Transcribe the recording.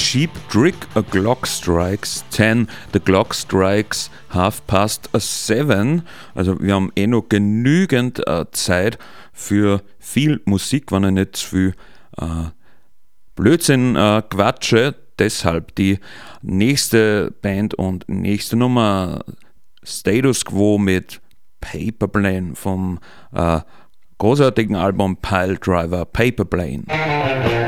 Cheap Trick, a clock strikes 10. The clock strikes 7:30. Also wir haben noch genügend Zeit für viel Musik, wenn ich nicht zu viel Blödsinn quatsche. Deshalb die nächste Band und nächste Nummer Status Quo mit Paper Plane vom großartigen Album Pile Driver Paper Plane.